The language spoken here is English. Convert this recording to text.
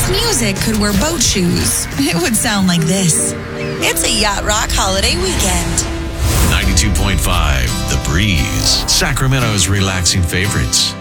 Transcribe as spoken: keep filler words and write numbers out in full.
If music could wear boat shoes, it would sound like this. It's a Yacht Rock holiday weekend. ninety-two point five The Breeze, Sacramento's relaxing favorites.